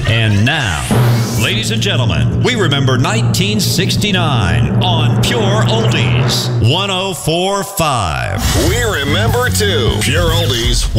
And now, ladies and gentlemen, we remember 1969 on Pure Oldies 104.5. We remember too. Pure Oldies